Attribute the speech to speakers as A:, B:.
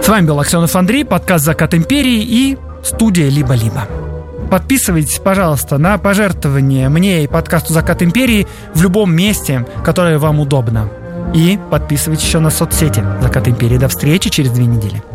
A: вами был Аксенов Андрей, подкаст «Закат империи» и студия «Либо-либо». Подписывайтесь, пожалуйста, на пожертвования мне и подкасту «Закат империи» в любом месте, которое вам удобно. И подписывайтесь еще на соцсети «Закат империи». До встречи через 2 недели.